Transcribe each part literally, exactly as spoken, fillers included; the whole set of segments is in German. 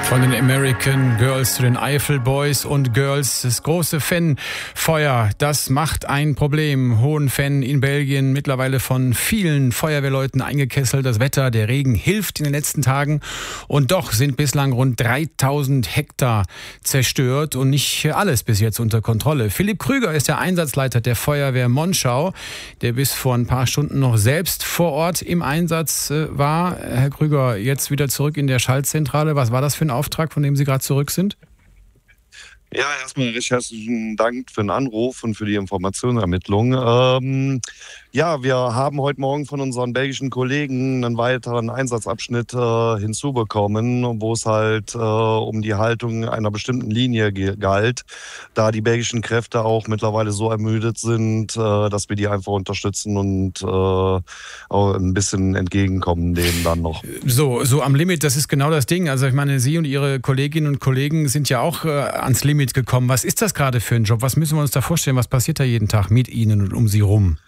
Von den American Girls zu den Eifel Boys und Girls. Das große Fanfeuer, das macht ein Problem. Hohenfenn in Belgien, mittlerweile von vielen Feuerwehrleuten eingekesselt. Das Wetter, der Regen hilft in den letzten Tagen. Und doch sind bislang rund dreitausend Hektar zerstört und nicht alles bis jetzt unter Kontrolle. Philipp Krüger ist der Einsatzleiter der Feuerwehr Monschau, der bis vor ein paar Stunden noch selbst vor Ort im Einsatz war. Herr Krüger, jetzt wieder zurück in der Schaltzentrale. Was war das für ein Auftrag, von dem Sie gerade zurück sind? Ja, erstmal recht herzlichen Dank für den Anruf und für die Informationsermittlung. Ähm, ja, wir haben heute Morgen von unseren belgischen Kollegen einen weiteren Einsatzabschnitt äh, hinzubekommen, wo es halt äh, um die Haltung einer bestimmten Linie ge- galt, da die belgischen Kräfte auch mittlerweile so ermüdet sind, äh, dass wir die einfach unterstützen und äh, auch ein bisschen entgegenkommen denen dann noch. So, so am Limit, das ist genau das Ding. Also ich meine, Sie und Ihre Kolleginnen und Kollegen sind ja auch äh, ans Limit gekommen. Was ist das gerade für ein Job? Was müssen wir uns da vorstellen? Was passiert da jeden Tag mit Ihnen und um Sie rum?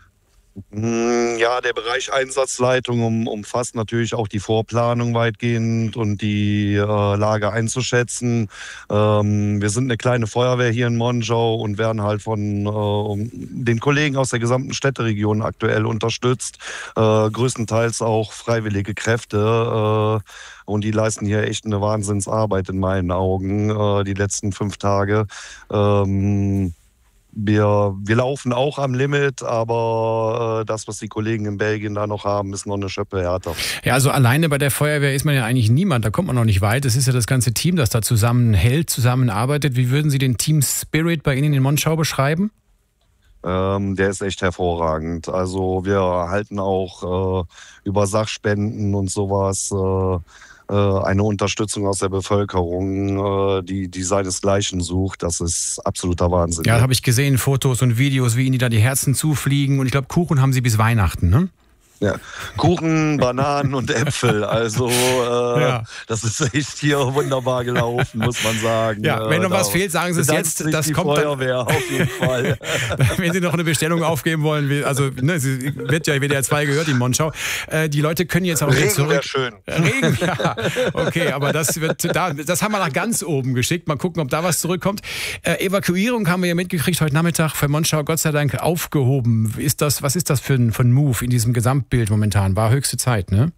Ja, der Bereich Einsatzleitung um, umfasst natürlich auch die Vorplanung weitgehend und die äh, Lage einzuschätzen. Ähm, wir sind eine kleine Feuerwehr hier in Monschau und werden halt von äh, den Kollegen aus der gesamten Städteregion aktuell unterstützt. Äh, größtenteils auch freiwillige Kräfte. Äh, Und die leisten hier echt eine Wahnsinnsarbeit in meinen Augen, äh, die letzten fünf Tage. Ähm, wir, wir laufen auch am Limit, aber äh, das, was die Kollegen in Belgien da noch haben, ist noch eine Schippe härter. Ja, also alleine bei der Feuerwehr ist man ja eigentlich niemand, da kommt man noch nicht weit. Es ist ja das ganze Team, das da zusammenhält, zusammenarbeitet. Wie würden Sie den Team Spirit bei Ihnen in Monschau beschreiben? Ähm, der ist echt hervorragend. Also wir erhalten auch äh, über Sachspenden und sowas äh, eine Unterstützung aus der Bevölkerung, die, die seinesgleichen sucht. Das ist absoluter Wahnsinn. Ja, habe ich gesehen, Fotos und Videos, wie Ihnen da die Herzen zufliegen. Und ich glaube, Kuchen haben Sie bis Weihnachten, ne? Ja, Kuchen, Bananen und Äpfel. Also äh, ja. Das ist echt hier wunderbar gelaufen, muss man sagen. Ja, wenn noch was fehlt, sagen Sie es jetzt. Das die kommt Feuerwehr dann, auf jeden Fall. Wenn Sie noch eine Bestellung aufgeben wollen, also ne, sie wird ja W D R zwei gehört in Monschau. Äh, die Leute können jetzt auch Regen zurück. wäre schön. Regen, ja. Okay, aber das wird da, das haben wir nach ganz oben geschickt. Mal gucken, ob da was zurückkommt. Äh, Evakuierung haben wir ja mitgekriegt heute Nachmittag für Monschau, Gott sei Dank aufgehoben. Ist das, was ist das für ein, für ein Move in diesem Gesamtbild momentan? War höchste Zeit, ne?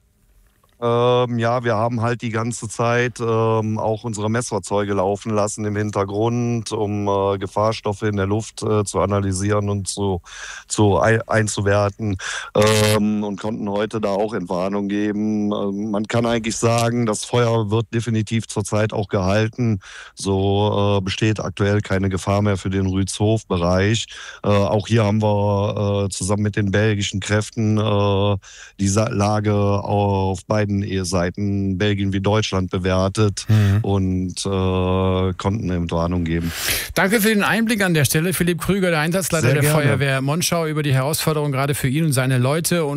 Ähm, ja, wir haben halt die ganze Zeit ähm, auch unsere Messfahrzeuge laufen lassen im Hintergrund, um äh, Gefahrstoffe in der Luft äh, zu analysieren und zu, zu ein, einzuwerten ähm, und konnten heute da auch Entwarnung geben. Ähm, man kann eigentlich sagen, das Feuer wird definitiv zurzeit auch gehalten. So äh, besteht aktuell keine Gefahr mehr für den Rützhof-Bereich. Äh, auch hier haben wir äh, zusammen mit den belgischen Kräften äh, die Lage auf beiden Seiten, Belgien wie Deutschland, bewertet mhm. und äh, konnten eine Entwarnung geben. Danke für den Einblick an der Stelle. Philipp Krüger, der Einsatzleiter Sehr der gerne. Feuerwehr Monschau, über die Herausforderung gerade für ihn und seine Leute. Und